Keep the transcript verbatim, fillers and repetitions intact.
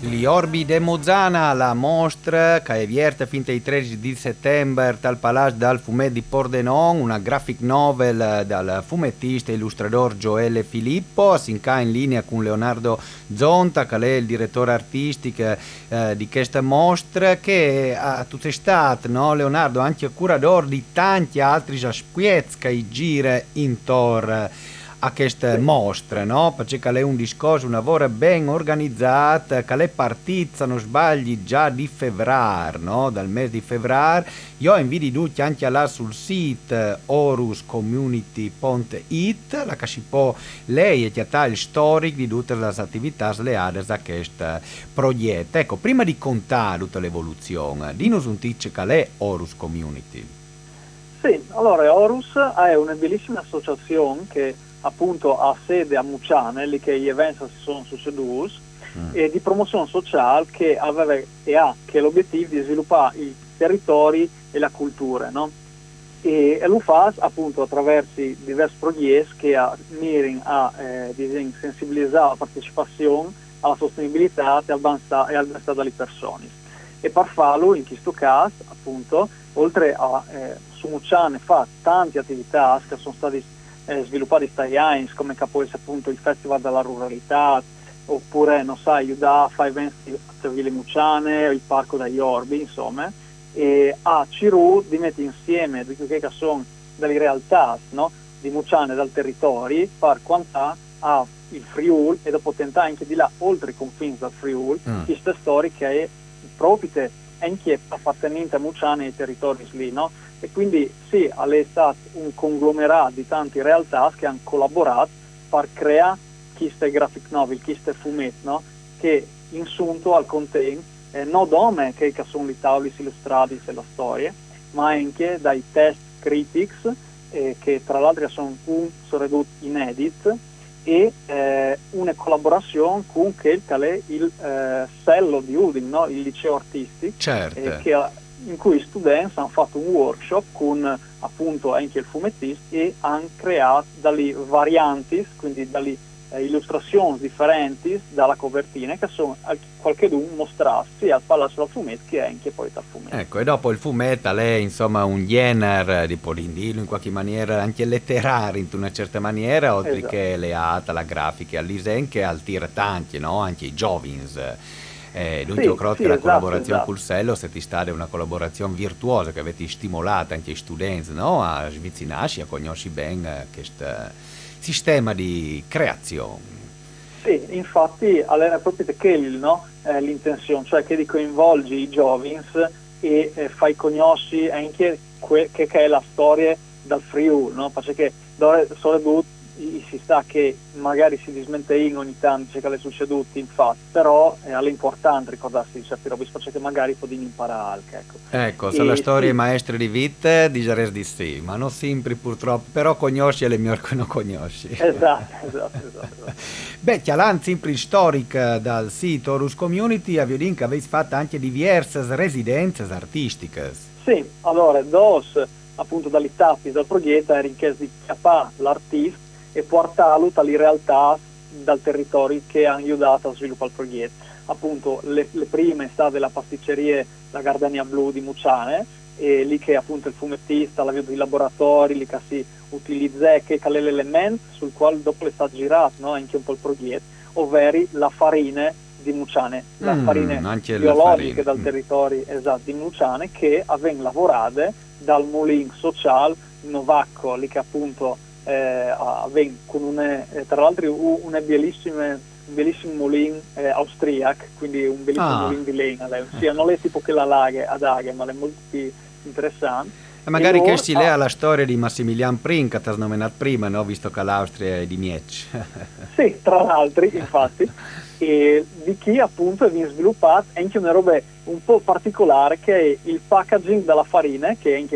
Gli Orbi de Mozana, la mostra che è vierta fin dal tredici di settembre dal Palazzo dal Fumet di Pordenone, una graphic novel dal fumettista e illustratore Gioele Filippo, si inca in linea con Leonardo Zonta, che è il direttore artistico eh, di questa mostra, che ha tutto stato, no, Leonardo, anche curatore di tanti altri aspietti che gira intorno a queste mostre, no? Perché è un discorso, un lavoro ben organizzato, che è partito, se non sbagli, già di febbraio, no? Dal mese di febbraio. Io invito tutti anche là sul sito orus community punto it, la che si può lei e il storico di tutte le attività legate a questo progetto. Ecco, prima di contare tutta l'evoluzione, dinos un tic che è Orus Community. Sì, allora Orus è una bellissima associazione che appunto ha sede a Muciane, lì che gli eventi si sono succeduti, mm. e di promozione sociale che aveva e ha che l'obiettivo di sviluppare i territori e la cultura, no? E, e lo fa appunto attraverso diversi progetti che mirano a eh, sensibilizzare la partecipazione, alla sostenibilità e al benestare delle persone. E per farlo, in questo caso, appunto, oltre a eh, su Muciane fa tante attività che sono state Eh, sviluppati dagli A I N S, come può essere appunto il Festival della Ruralità, oppure non sai, aiutare a fare eventi a Ville Muciane, il Parco degli Orbi, insomma, e a Ciru di mettere insieme di che sono delle realtà, no? Di Muciane dal territorio, per quantità a il Friuli e dopo tentare anche di là, oltre i confini del Friuli, mm. queste storie che è proprio anche appartenente a Muciane e ai territori lì, no? E quindi sì, è stato un conglomerato di tante realtà che hanno collaborato per creare queste graphic novel, queste fumetti, no? Che insunto al content eh, non solo che sono le tavole illustrate e la storia, ma anche dai test critics eh, che tra l'altro sono un sono ridotti inedit e eh, una collaborazione con quel che è il eh, Sello di Udine, no? Il liceo artistico, certo. eh, che ha, in cui gli studenti hanno fatto un workshop con appunto anche il fumettista e hanno creato dalle varianti, quindi dalle eh, illustrazioni differenti dalla copertina che sono qualcheduno mostrarsi al Palazzo del Fumetto che è anche poi dal fumetto. Ecco, e dopo il fumetto è insomma un genere di Polindilo in qualche maniera anche letterario in una certa maniera, oltre esatto. che leata la grafica all'isen che attira tanti, no? Anche i giovins. Eh, dunque sì, io credo sì, che la esatto, collaborazione esatto. col Sello sia stata una collaborazione virtuosa che avete stimolato anche gli studenti, no? A svicinarsi, a conoscere bene questo sistema di creazione. Sì, infatti era proprio quello, no? eh, l'intenzione, cioè che di coinvolgi i giovani e eh, fai conoscere anche que- che, che è la storia dal Friuli, no? Perché sono si sta che magari si dismente ogni tanto che le è succeduto infatti, però è importante ricordarsi di certi robe perché magari potremo imparare anche, ecco. Ecco, se la storia sì. maestre di vita direi di sì, ma non sempre purtroppo, però conosci le mie che non conosci. Esatto, esatto, esatto. Beh, chialan sempre storica dal sito Orus Community, a Viodin che avete fatto anche diverse residenze artistiche. Sì, allora, dos appunto dalle tappe dal progetto era in caso di chiappare l'artista e portarlo dalle realtà dal territorio che hanno aiutato a sviluppare il progetto. Appunto le, le prime state la pasticceria La Gardenia Blu di Muciane, e lì che appunto il fumettista, l'avvio dei laboratori, lì che si utilizza che è l'elemento sul quale dopo è stato girato, no? Anche un po' il progetto, ovvero la farina di Muciane, la mm, farina biologica dal mm. territorio esatto di Muciane che avvengono lavorate dal mulin sociale Novacco, lì che appunto eh, con una, eh, tra l'altro una bellissima un bellissimo mulin eh, austriac, quindi un bellissimo ah. mulin di legna, sì, non è tipo che la laghe ad Aghe, ma è molto interessante. E magari e che si lea ah, la storia di Massimilian Prim che ti has nominato prima, no? Visto che l'Austria è di Miec. Sì, tra l'altro, infatti, e di chi appunto viene sviluppato anche una roba un po' particolare che è il packaging della farina, che è anche